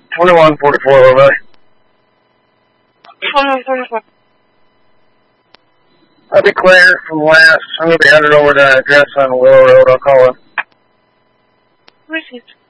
2144, over. 2144. I'll be clear from west. I'm going to be headed over to an address on Willow Road. I'll call it. Received.